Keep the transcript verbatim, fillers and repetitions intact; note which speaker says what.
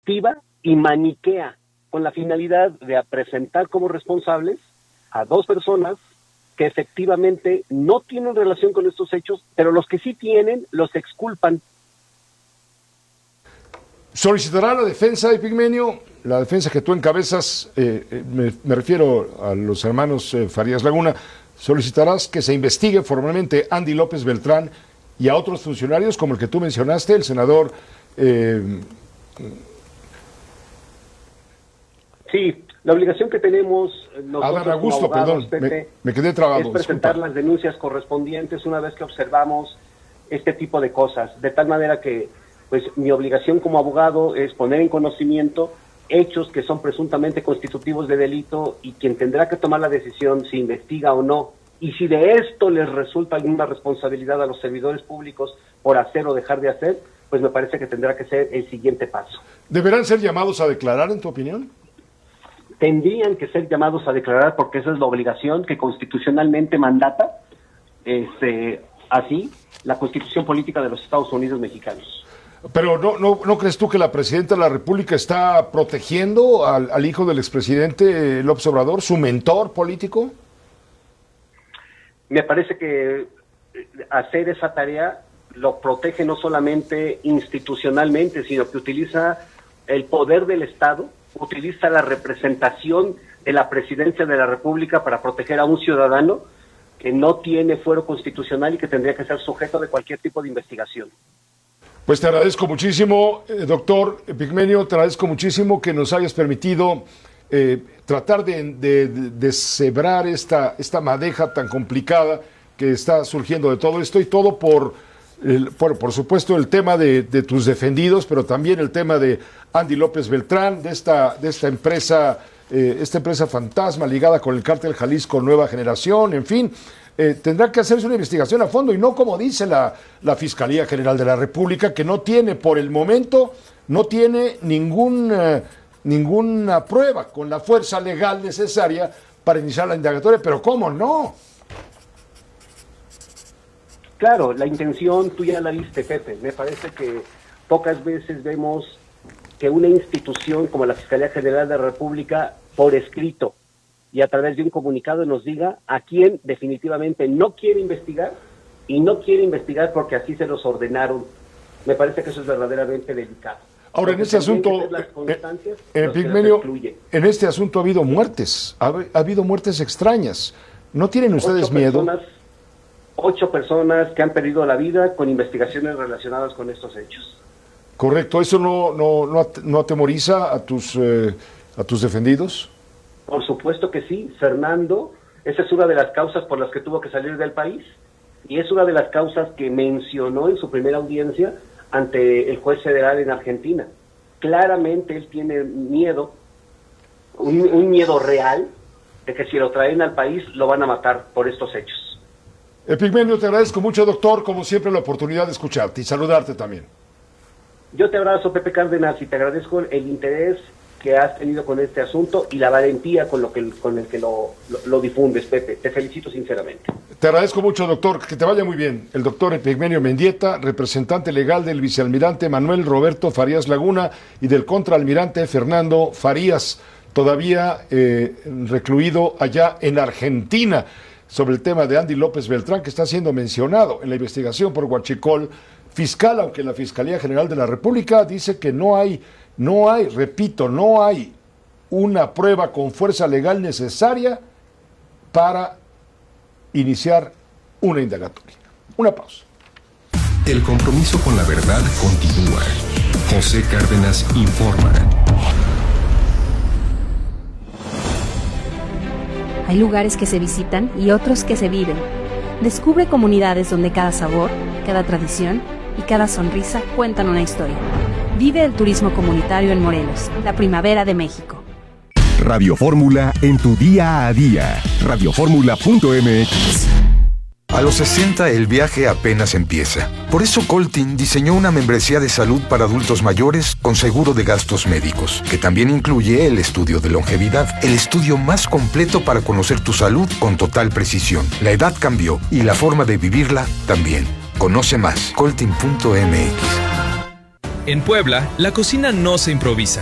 Speaker 1: selectiva y maniquea, con la finalidad de presentar como responsables a dos personas que efectivamente no tienen relación con estos hechos, pero los que sí tienen los exculpan.
Speaker 2: ¿Solicitará la defensa, Epigmenio, la defensa que tú encabezas, eh, eh, me, me refiero a los hermanos eh, Farías Laguna, solicitarás que se investigue formalmente a Andy López Beltrán y a otros funcionarios como el que tú mencionaste, el senador... Eh...
Speaker 1: Sí, la obligación que tenemos nosotros
Speaker 2: Adán Augusto,
Speaker 1: como abogados,
Speaker 2: perdón,
Speaker 1: Pepe,
Speaker 2: me, me quedé trabado,
Speaker 1: es presentar
Speaker 2: disculpa.
Speaker 1: las denuncias correspondientes una vez que observamos este tipo de cosas, de tal manera que pues mi obligación como abogado es poner en conocimiento hechos que son presuntamente constitutivos de delito y quien tendrá que tomar la decisión si investiga o no. Y si de esto les resulta alguna responsabilidad a los servidores públicos por hacer o dejar de hacer, pues me parece que tendrá que ser el siguiente paso.
Speaker 2: ¿Deberán ser llamados a declarar, en tu opinión?
Speaker 1: Tendrían que ser llamados a declarar porque esa es la obligación que constitucionalmente mandata este, así la Constitución Política de los Estados Unidos Mexicanos.
Speaker 2: Pero ¿no, no, ¿no crees tú que la Presidenta de la República está protegiendo al, al hijo del expresidente López Obrador, su mentor político?
Speaker 1: Me parece que hacer esa tarea lo protege no solamente institucionalmente, sino que utiliza el poder del Estado, utiliza la representación de la Presidencia de la República para proteger a un ciudadano que no tiene fuero constitucional y que tendría que ser sujeto de cualquier tipo de investigación.
Speaker 2: Pues te agradezco muchísimo, eh, doctor Epigmenio, te agradezco muchísimo que nos hayas permitido eh, tratar de, de, de deshebrar esta, esta madeja tan complicada que está surgiendo de todo esto y todo por, el, por, por supuesto, el tema de, de tus defendidos, pero también el tema de Andy López Beltrán, de esta, de esta empresa, eh, esta empresa fantasma ligada con el cártel Jalisco Nueva Generación, en fin. Eh, tendrá que hacerse una investigación a fondo y no como dice la, la Fiscalía General de la República, que no tiene por el momento, no tiene ningún, eh, ninguna prueba con la fuerza legal necesaria para iniciar la indagatoria. Pero ¿cómo no?
Speaker 1: Claro, la intención tú ya la viste, Pepe. Me parece que pocas veces vemos que una institución como la Fiscalía General de la República, por escrito, y a través de un comunicado nos diga a quién definitivamente no quiere investigar y no quiere investigar porque así se los ordenaron. Me parece que eso es verdaderamente delicado.
Speaker 2: Ahora, en este asunto, eh, eh, Pigmenio, en este asunto ha habido muertes, ha, ha habido muertes extrañas. ¿No tienen ustedes
Speaker 1: ocho
Speaker 2: miedo?
Speaker 1: Personas, ocho personas que han perdido la vida con investigaciones relacionadas con estos hechos.
Speaker 2: Correcto, ¿eso no, no, no, no atemoriza a tus, eh, a tus defendidos?
Speaker 1: Por supuesto que sí, Fernando, esa es una de las causas por las que tuvo que salir del país y es una de las causas que mencionó en su primera audiencia ante el juez federal en Argentina. Claramente él tiene miedo, un, un miedo real, de que si lo traen al país lo van a matar por estos hechos.
Speaker 2: Epigmenio, te agradezco mucho, doctor, como siempre, la oportunidad de escucharte y saludarte también.
Speaker 1: Yo te abrazo, Pepe Cárdenas, y te agradezco el interés que has tenido con este asunto y la valentía con lo que con el que lo, lo, lo difundes, Pepe. Te felicito sinceramente.
Speaker 2: Te agradezco mucho, doctor. Que te vaya muy bien. El doctor Epigmenio Mendieta, representante legal del vicealmirante Manuel Roberto Farías Laguna y del contraalmirante Fernando Farías, todavía eh, recluido allá en Argentina, sobre el tema de Andy López Beltrán, que está siendo mencionado en la investigación por Huachicol Fiscal, aunque la Fiscalía General de la República dice que no hay No hay, repito, no hay una prueba con fuerza legal necesaria para iniciar una indagatoria. Una pausa.
Speaker 3: El compromiso con la verdad continúa. José Cárdenas informa.
Speaker 4: Hay lugares que se visitan y otros que se viven. Descubre comunidades donde cada sabor, cada tradición y cada sonrisa cuentan una historia. Vive el turismo comunitario en Morelos, la primavera de México.
Speaker 5: Radio Fórmula en tu día a día. radio fórmula punto m x.
Speaker 6: A los sesenta el viaje apenas empieza. Por eso Coltin diseñó una membresía de salud para adultos mayores con seguro de gastos médicos, que también incluye el estudio de longevidad, el estudio más completo para conocer tu salud con total precisión. La edad cambió y la forma de vivirla también. Conoce más, coltin punto m x.
Speaker 7: En Puebla, la cocina no se improvisa,